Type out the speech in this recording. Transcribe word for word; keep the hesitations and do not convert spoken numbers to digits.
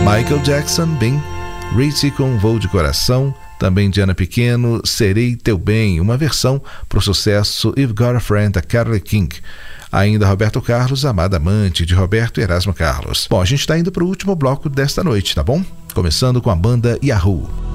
Michael Jackson, Bing, Ritchie com Voo de Coração, também Diana Pequeno, Serei Teu Bem, uma versão para o sucesso You've Got a Friend, da Carole King. Ainda Roberto Carlos, Amada Amante, de Roberto e Erasmo Carlos. Bom, a gente está indo para o último bloco desta noite, tá bom? Começando com a banda Yahoo.